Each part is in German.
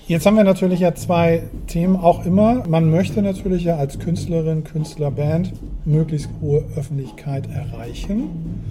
Jetzt haben wir natürlich ja zwei Themen auch immer. Man möchte natürlich ja als Künstlerin, Künstlerband möglichst hohe Öffentlichkeit erreichen.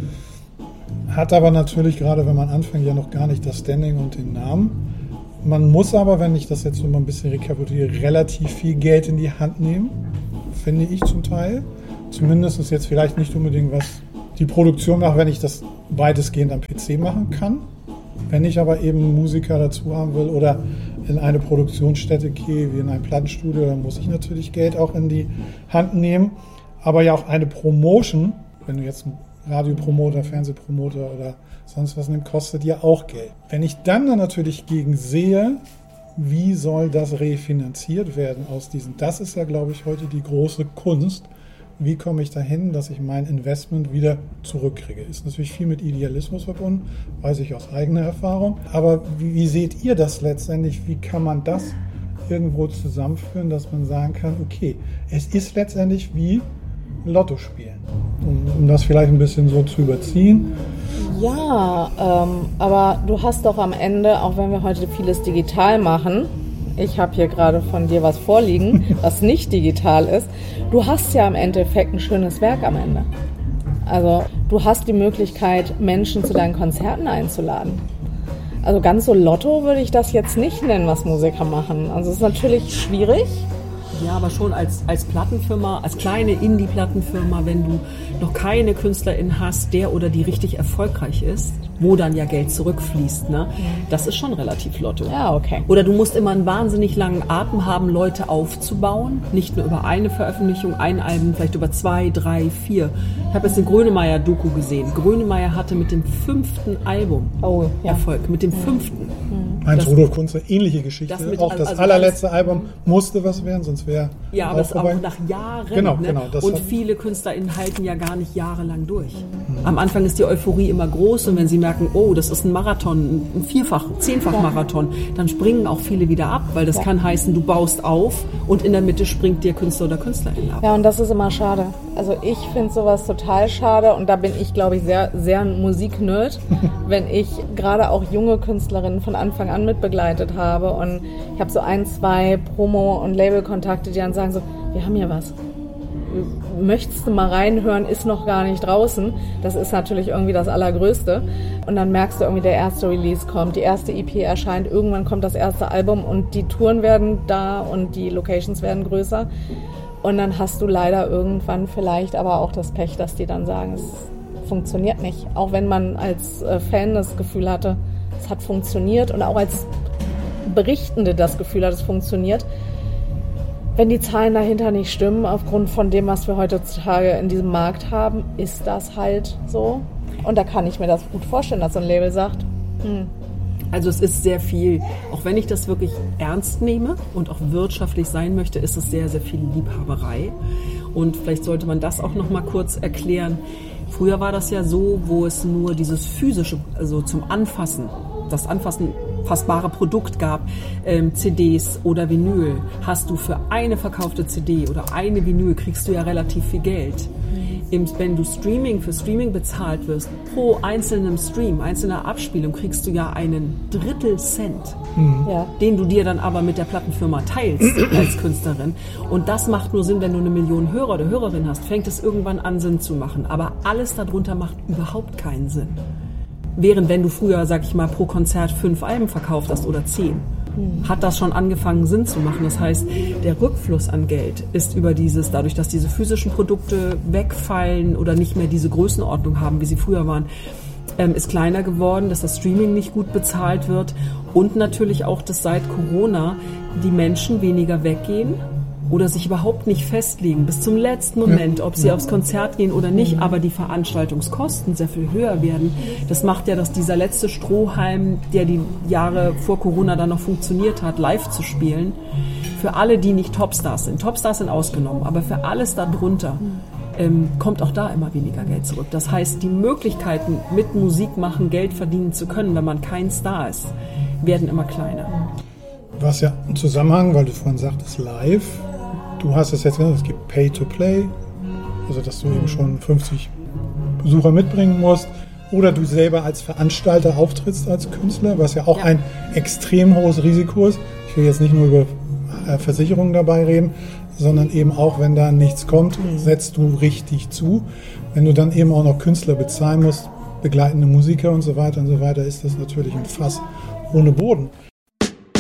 Hat aber natürlich, gerade wenn man anfängt, ja noch gar nicht das Standing und den Namen. Man muss aber, wenn ich das jetzt so mal ein bisschen rekapituliere, relativ viel Geld in die Hand nehmen, finde ich zum Teil. Zumindest ist jetzt vielleicht nicht unbedingt was die Produktion macht, wenn ich das weitestgehend am PC machen kann. Wenn ich aber eben Musiker dazu haben will oder in eine Produktionsstätte gehe, wie in ein Plattenstudio, dann muss ich natürlich Geld auch in die Hand nehmen. Aber ja auch eine Promotion, wenn du jetzt einen Radiopromoter, Fernsehpromoter oder sonst was nimmst, kostet ja auch Geld. Wenn ich dann natürlich gegen sehe, wie soll das refinanziert werden aus diesen, das ist ja, glaube ich, heute die große Kunst. Wie komme ich dahin, dass ich mein Investment wieder zurückkriege? Ist natürlich viel mit Idealismus verbunden, weiß ich aus eigener Erfahrung. Aber wie seht ihr das letztendlich? Wie kann man das irgendwo zusammenführen, dass man sagen kann, okay, es ist letztendlich wie Lotto spielen, um das vielleicht ein bisschen so zu überziehen. Ja, aber du hast doch am Ende, auch wenn wir heute vieles digital machen, ich habe hier gerade von dir was vorliegen, was nicht digital ist, du hast ja im Endeffekt ein schönes Werk am Ende. Also du hast die Möglichkeit, Menschen zu deinen Konzerten einzuladen. Also ganz so Lotto würde ich das jetzt nicht nennen, was Musiker machen. Also es ist natürlich schwierig. Ja, aber schon als Plattenfirma, als kleine Indie-Plattenfirma, wenn du noch keine Künstlerin hast, der oder die richtig erfolgreich ist, wo dann ja Geld zurückfließt, ne? Das ist schon relativ Lotto. Ja, okay. Oder du musst immer einen wahnsinnig langen Atem haben, Leute aufzubauen. Nicht nur über eine Veröffentlichung, ein Album, vielleicht über 2, 3, 4. Ich habe jetzt eine Grönemeyer-Doku gesehen. Grönemeyer hatte mit dem 5. Album Erfolg. Mit dem 5. Heinz Rudolf Kunze, ähnliche Geschichte. Auch das allerletzte Album musste was werden, sonst wäre... Ja, aber das auch nach Jahren. Genau, ne? genau. Und viele KünstlerInnen halten ja gar nicht jahrelang durch. Am Anfang ist die Euphorie immer groß und wenn sie merken, oh, das ist ein Marathon, ein 10-fach-Marathon, dann springen auch viele wieder ab, weil das kann heißen, du baust auf und in der Mitte springt dir Künstler oder Künstlerin ab. Ja, und das ist immer schade. Also ich finde sowas total schade und da bin ich, glaube ich, sehr, sehr ein Musiknerd, wenn ich gerade auch junge Künstlerinnen von Anfang an mitbegleitet habe und ich habe so 1, 2 Promo- und Labelkontakte, die dann sagen so, wir haben hier was. Möchtest du mal reinhören, ist noch gar nicht draußen. Das ist natürlich irgendwie das Allergrößte. Und dann merkst du irgendwie, der erste Release kommt, die erste EP erscheint, irgendwann kommt das erste Album und die Touren werden da und die Locations werden größer. Und dann hast du leider irgendwann vielleicht aber auch das Pech, dass die dann sagen, es funktioniert nicht. Auch wenn man als Fan das Gefühl hatte, es hat funktioniert und auch als Berichtende das Gefühl hat, es funktioniert. Wenn die Zahlen dahinter nicht stimmen, aufgrund von dem, was wir heutzutage in diesem Markt haben, ist das halt so. Und da kann ich mir das gut vorstellen, dass so ein Label sagt, Also es ist sehr viel, auch wenn ich das wirklich ernst nehme und auch wirtschaftlich sein möchte, ist es sehr, sehr viel Liebhaberei. Und vielleicht sollte man das auch noch mal kurz erklären. Früher war das ja so, wo es nur dieses physische, also zum Anfassen, das fassbare Produkt gab, CDs oder Vinyl, hast du für eine verkaufte CD oder eine Vinyl, kriegst du ja relativ viel Geld. Wenn du für Streaming bezahlt wirst, pro einzelnem Stream, einzelner Abspielung, kriegst du ja einen Drittel-Cent, den du dir dann aber mit der Plattenfirma teilst als Künstlerin. Und das macht nur Sinn, wenn du 1 Million Hörer oder Hörerin hast, fängt es irgendwann an, Sinn zu machen. Aber alles darunter macht überhaupt keinen Sinn. Während wenn du früher, sag ich mal, pro Konzert 5 Alben verkauft hast oder 10, hat das schon angefangen Sinn zu machen. Das heißt, der Rückfluss an Geld ist dadurch, dass diese physischen Produkte wegfallen oder nicht mehr diese Größenordnung haben, wie sie früher waren, ist kleiner geworden, dass das Streaming nicht gut bezahlt wird und natürlich auch, dass seit Corona die Menschen weniger weggehen oder sich überhaupt nicht festlegen bis zum letzten Moment, ob sie aufs Konzert gehen oder nicht, aber die Veranstaltungskosten sehr viel höher werden. Das macht ja, dass dieser letzte Strohhalm, der die Jahre vor Corona dann noch funktioniert hat, live zu spielen, für alle, die nicht Topstars sind ausgenommen, aber für alles darunter kommt auch da immer weniger Geld zurück. Das heißt, die Möglichkeiten, mit Musik machen, Geld verdienen zu können, wenn man kein Star ist, werden immer kleiner. Du hast ja einen Zusammenhang, weil du vorhin sagtest, live. Du hast es jetzt genannt, es gibt Pay-to-Play, also dass du eben schon 50 Besucher mitbringen musst. Oder du selber als Veranstalter auftrittst als Künstler, was ja auch ein extrem hohes Risiko ist. Ich will jetzt nicht nur über Versicherungen dabei reden, sondern eben auch, wenn da nichts kommt, setzt du richtig zu. Wenn du dann eben auch noch Künstler bezahlen musst, begleitende Musiker und so weiter, ist das natürlich ein Fass ohne Boden.